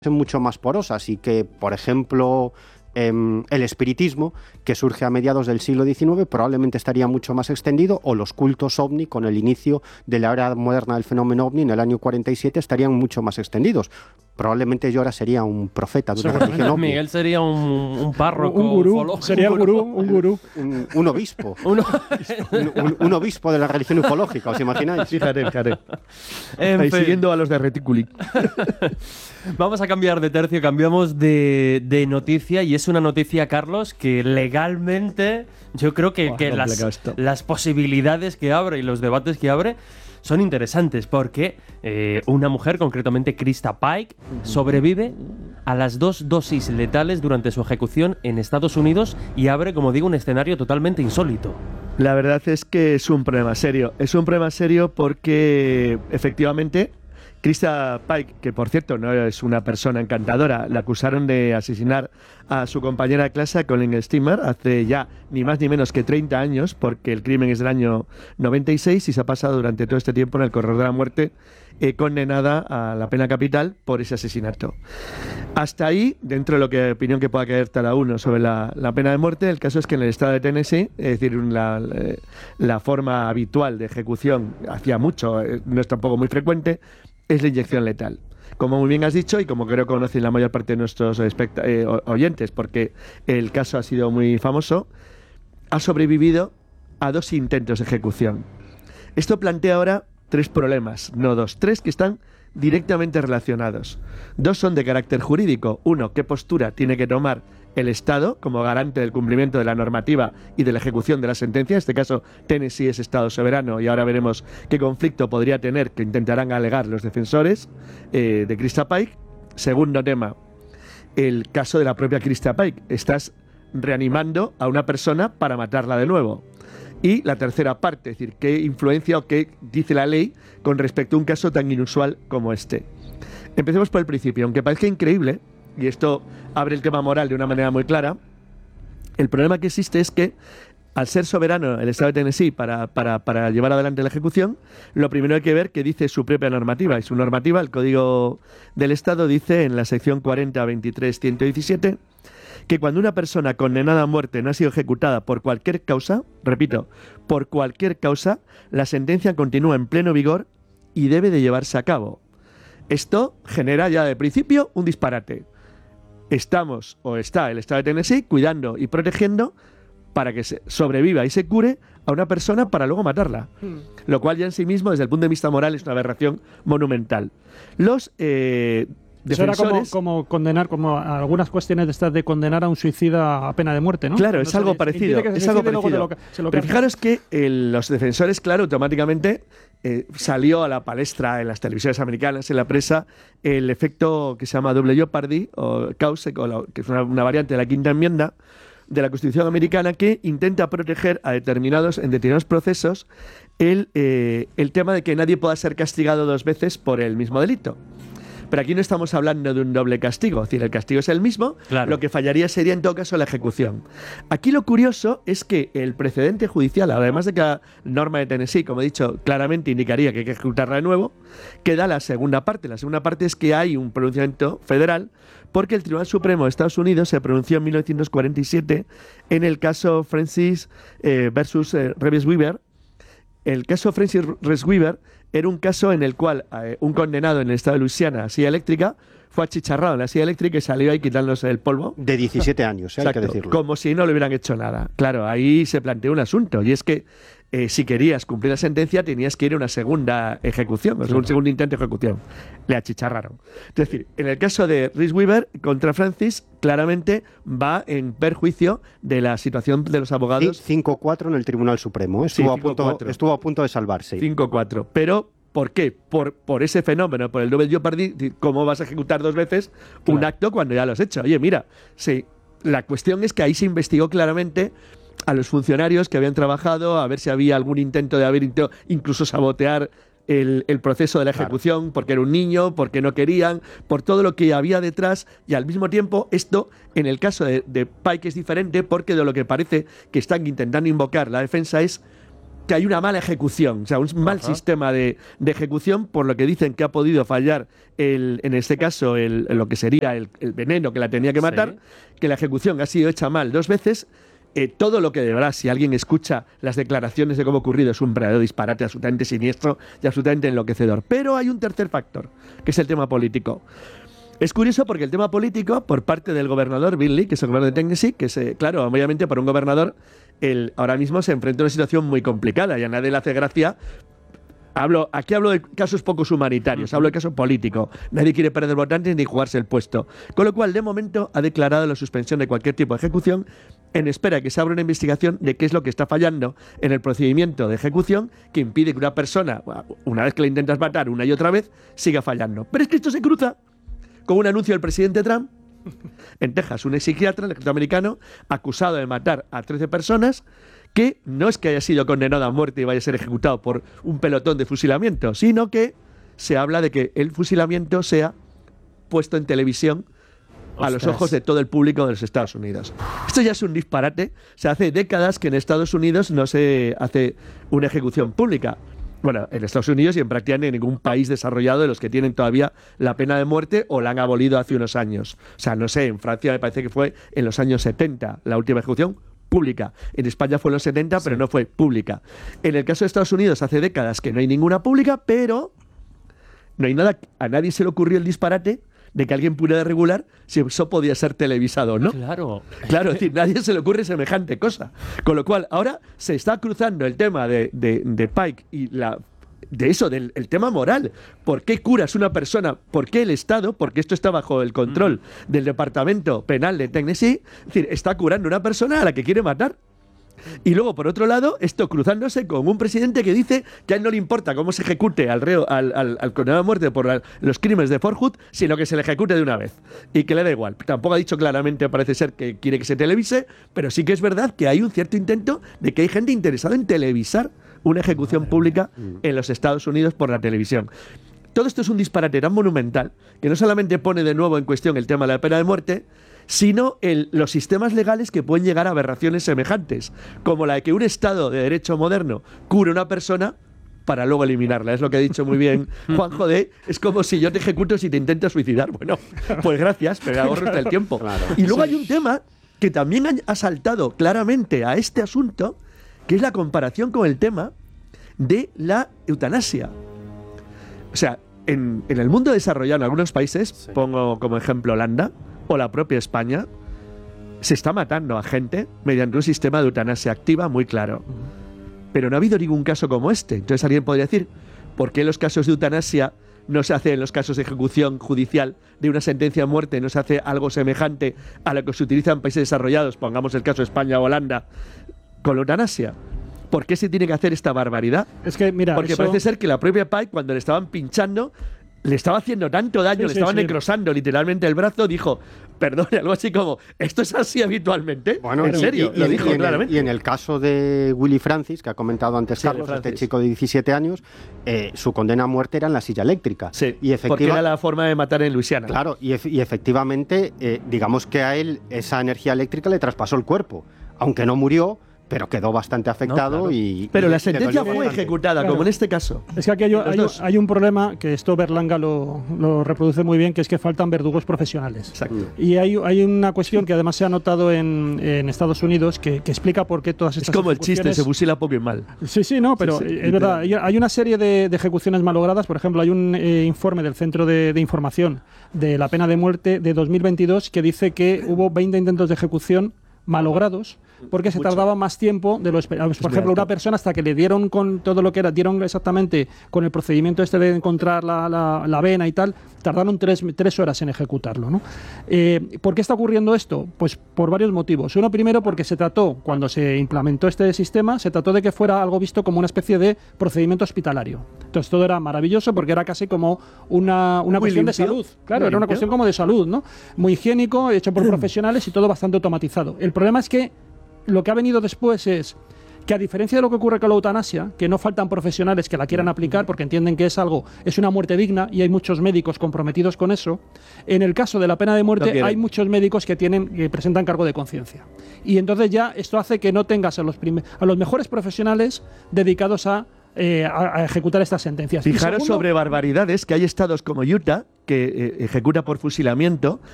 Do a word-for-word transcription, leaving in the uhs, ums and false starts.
mucho más porosas y que, por ejemplo, eh, el espiritismo, que surge a mediados del siglo diecinueve, probablemente estaría mucho más extendido, o los cultos ovni, con el inicio de la era moderna del fenómeno ovni en el año cuarenta y siete, estarían mucho más extendidos. Probablemente yo ahora sería un profeta de una religión ovni. Miguel sería un, un párroco. Un gurú, ufológico. sería un gurú, un gurú. Un, un obispo. un, un, un obispo de la religión ufológica, ¿os imagináis? Fíjate, fíjate. En Ahí fin. siguiendo a los de Reticuli. Vamos a cambiar de tercio, cambiamos de, de noticia, y es una noticia, Carlos, que legalmente yo creo que, Oh, que complicado las, esto. las posibilidades que abre y los debates que abre son interesantes, porque eh, una mujer, concretamente Krista Pike, sobrevive a las dos dosis letales durante su ejecución en Estados Unidos y abre, como digo, un escenario totalmente insólito. La verdad es que es un problema serio. Es un problema serio porque, efectivamente, Krista Pike, que por cierto no es una persona encantadora, la acusaron de asesinar a su compañera de clase, Colin Steamer, hace ya ni más ni menos que treinta años, porque el crimen es del año noventa y seis y se ha pasado durante todo este tiempo en el corredor de la muerte, eh, condenada a la pena capital por ese asesinato. Hasta ahí, dentro de lo que opinión que pueda querer cada uno sobre la, la pena de muerte, el caso es que en el estado de Tennessee, es decir, la, la forma habitual de ejecución, hacía mucho, no es tampoco muy frecuente, es la inyección letal. Como muy bien has dicho, y como creo que conocen la mayor parte de nuestros espect- eh, oyentes, porque el caso ha sido muy famoso, ha sobrevivido a dos intentos de ejecución. Esto plantea ahora tres problemas, no dos, tres que están directamente relacionados. Dos son de carácter jurídico. Uno, qué postura tiene que tomar el Estado como garante del cumplimiento de la normativa y de la ejecución de la sentencia. En este caso, Tennessee es Estado soberano y ahora veremos qué conflicto podría tener, que intentarán alegar los defensores eh, de Krista Pike. Segundo tema, el caso de la propia Krista Pike. Estás reanimando a una persona para matarla de nuevo. Y la tercera parte, es decir, qué influencia o qué dice la ley con respecto a un caso tan inusual como este. Empecemos por el principio. Aunque parezca increíble, y esto abre el tema moral de una manera muy clara, el problema que existe es que, al ser soberano el Estado de Tennessee para, para, para llevar adelante la ejecución, lo primero hay que ver qué dice su propia normativa. Y su normativa, el Código del Estado, dice en la sección cuarenta veintitrés ciento diecisiete que cuando una persona condenada a muerte no ha sido ejecutada por cualquier causa, repito, por cualquier causa, la sentencia continúa en pleno vigor y debe de llevarse a cabo. Esto genera ya de principio un disparate. Estamos, o está el Estado de Tennessee, cuidando y protegiendo para que se sobreviva y se cure a una persona para luego matarla. Hmm. Lo cual ya en sí mismo, desde el punto de vista moral, es una aberración monumental. Los eh, defensores... Eso era como, como condenar, como algunas cuestiones de estas de condenar a un suicida a pena de muerte, ¿no? Claro, Cuando es algo parecido. Es algo parecido. Pero fijaros que el, los defensores, claro, automáticamente eh, salió a la palestra en las televisiones americanas, en la prensa, el efecto que se llama double jeopardy, o cause, o la, que es una, una variante de la quinta enmienda de la Constitución americana, que intenta proteger a determinados, en determinados procesos, el, eh, el tema de que nadie pueda ser castigado dos veces por el mismo delito. Pero aquí no estamos hablando de un doble castigo, es decir, el castigo es el mismo, claro. Lo que fallaría sería en todo caso la ejecución. Aquí lo curioso es que el precedente judicial, además de que la norma de Tennessee, como he dicho, claramente indicaría que hay que ejecutarla de nuevo, queda la segunda parte. La segunda parte es que hay un pronunciamiento federal, porque el Tribunal Supremo de Estados Unidos se pronunció en mil novecientos cuarenta y siete en el caso Francis eh, versus eh, Reeves Wiber. El caso Francis Reeves Wiber era un caso en el cual eh, un condenado en el estado de Luisiana, silla eléctrica, fue achicharrado en la silla eléctrica y salió ahí quitándose el polvo. De diecisiete años, ¿eh? Hay que decirlo. Como si no le hubieran hecho nada. Claro, ahí se planteó un asunto, y es que eh, si querías cumplir la sentencia tenías que ir a una segunda ejecución, claro. Un segundo intento de ejecución. Le achicharraron. Es decir, en el caso de Reeves Wiber contra Francis, claramente va en perjuicio de la situación de los abogados. cinco cuatro en el Tribunal Supremo. Estuvo, sí, a punto, estuvo a punto de salvarse. cinco cuatro. Pero ¿por qué? Por, por ese fenómeno, por el double jeopardy. ¿Cómo vas a ejecutar dos veces claro. un acto cuando ya lo has hecho? Oye, mira, sí, la cuestión es que ahí se investigó claramente a los funcionarios que habían trabajado, a ver si había algún intento de haber incluso sabotear el, el proceso de la ejecución, claro. porque era un niño, porque no querían, por todo lo que había detrás, y al mismo tiempo esto, en el caso de, de Pike, es diferente, porque de lo que parece que están intentando invocar la defensa es que hay una mala ejecución, o sea, un mal Ajá. sistema de, de ejecución, por lo que dicen que ha podido fallar, el, en este caso, el, lo que sería el, el veneno que la tenía que matar, sí. que la ejecución ha sido hecha mal dos veces. Eh, todo lo que de verdad, si alguien escucha las declaraciones de cómo ha ocurrido, es un verdadero disparate absolutamente siniestro y absolutamente enloquecedor. Pero hay un tercer factor, que es el tema político. Es curioso porque el tema político, por parte del gobernador Bill Lee, que es el gobernador de Tennessee, que es, eh, claro, obviamente para un gobernador, él ahora mismo se enfrenta a una situación muy complicada y a nadie le hace gracia. Hablo, aquí hablo de casos pocos humanitarios, hablo de caso político. Nadie quiere perder votantes ni jugarse el puesto. Con lo cual, de momento, ha declarado la suspensión de cualquier tipo de ejecución en espera de que se abra una investigación de qué es lo que está fallando en el procedimiento de ejecución que impide que una persona, una vez que la intentas matar una y otra vez, siga fallando. Pero es que esto se cruza con un anuncio del presidente Trump en Texas, un ex psiquiatra, el ejército americano, acusado de matar a trece personas, que no es que haya sido condenado a muerte y vaya a ser ejecutado por un pelotón de fusilamiento, sino que se habla de que el fusilamiento sea puesto en televisión a Ostras. los ojos de todo el público de los Estados Unidos. Esto ya es un disparate. Se hace décadas que en Estados Unidos no se hace una ejecución pública. Bueno, en Estados Unidos y en prácticamente ningún país desarrollado de los que tienen todavía la pena de muerte o la han abolido hace unos años. O sea, no sé, en Francia me parece que fue en los años setenta la última ejecución pública. En España fue en los setenta, sí. pero no fue pública. En el caso de Estados Unidos hace décadas que no hay ninguna pública, pero no hay nada, a nadie se le ocurrió el disparate de que alguien pudiera regular si eso podía ser televisado o no. Claro. Claro, es decir, nadie se le ocurre semejante cosa. Con lo cual, ahora se está cruzando el tema de, de, de Pike y la... de eso, del el tema moral. ¿Por qué curas una persona? ¿Por qué el Estado? Porque esto está bajo el control mm. del Departamento Penal de Tennessee. Es decir, está curando a una persona a la que quiere matar. Y luego, por otro lado, esto cruzándose con un presidente que dice que a él no le importa cómo se ejecute al reo, al, al, al condenado a muerte por la, los crímenes de Fort Hood, sino que se le ejecute de una vez. Y que le da igual. Tampoco ha dicho claramente, parece ser, que quiere que se televise, pero sí que es verdad que hay un cierto intento de que hay gente interesada en televisar una ejecución pública en los Estados Unidos por la televisión. Todo esto es un disparate tan monumental que no solamente pone de nuevo en cuestión el tema de la pena de muerte, sino el, los sistemas legales que pueden llegar a aberraciones semejantes, como la de que un Estado de derecho moderno cure a una persona para luego eliminarla. Es lo que ha dicho muy bien Juanjo de, es como si yo te ejecuto si te intentas suicidar. Bueno, pues gracias, pero ahorro hasta el tiempo. Claro. Y luego sí. hay un tema que también ha saltado claramente a este asunto, que es la comparación con el tema de la eutanasia. O sea, en, en el mundo desarrollado, en algunos países, sí. pongo como ejemplo Holanda, o la propia España, se está matando a gente mediante un sistema de eutanasia activa muy claro. Pero no ha habido ningún caso como este. Entonces alguien podría decir, ¿por qué los casos de eutanasia no se hace en los casos de ejecución judicial de una sentencia de muerte, no se hace algo semejante a lo que se utiliza en países desarrollados, pongamos el caso de España o Holanda, con la eutanasia? ¿Por qué se tiene que hacer esta barbaridad? Es que, mira, Porque eso... parece ser que la propia Pike, cuando le estaban pinchando, le estaba haciendo tanto daño, sí, le sí, estaban sí. necrosando literalmente el brazo, dijo, perdón, algo así como, ¿esto es así habitualmente? Bueno, en y, serio, y, lo y, dijo y claramente. El, y en el caso de Willy Francis, que ha comentado antes sí, Carlos, este chico de diecisiete años, eh, su condena a muerte era en la silla eléctrica. Sí, y efectiva... porque era la forma de matar en Luisiana. Claro, y, ef- y efectivamente, eh, digamos que a él esa energía eléctrica le traspasó el cuerpo, aunque no murió, pero quedó bastante afectado. No, claro. y Pero y la sentencia fue bastante. ejecutada, claro. como en este caso. Es que aquí hay, hay, hay un problema que esto Berlanga lo, lo reproduce muy bien, que es que faltan verdugos profesionales. Exacto. Y hay, hay una cuestión que además se ha notado en, en Estados Unidos que, que explica por qué todas estas Es como el ejecuciones... chiste, se fusila poco y mal. Sí, sí, no, pero sí, sí, es verdad. Hay una serie de, de ejecuciones malogradas. Por ejemplo, hay un eh, informe del Centro de, de Información de la Pena de Muerte de dos mil veintidós que dice que hubo veinte intentos de ejecución malogrados porque se Mucho. tardaba más tiempo de lo esperado. Por ejemplo, una persona hasta que le dieron con todo lo que era, dieron exactamente con el procedimiento este de encontrar la, la, la vena y tal, tardaron tres, tres horas en ejecutarlo, ¿no? Eh, ¿Por qué está ocurriendo esto? Pues por varios motivos. Uno, primero, porque se trató, cuando se implementó este sistema, se trató de que fuera algo visto como una especie de procedimiento hospitalario. Entonces todo era maravilloso porque era casi como una, una cuestión limpio. de salud. Claro, Muy era una limpio. cuestión como de salud, ¿no? Muy higiénico, hecho por profesionales y todo bastante automatizado. El problema es que lo que ha venido después es que a diferencia de lo que ocurre con la eutanasia, que no faltan profesionales que la quieran aplicar porque entienden que es algo, es una muerte digna y hay muchos médicos comprometidos con eso, en el caso de la pena de muerte No hay muchos médicos que tienen que presentan cargo de conciencia. Y entonces ya esto hace que no tengas a los, prime- a los mejores profesionales dedicados a Eh, a, a ejecutar estas sentencias. Fijaros segundo, sobre barbaridades que hay estados como Utah que eh, ejecuta por fusilamiento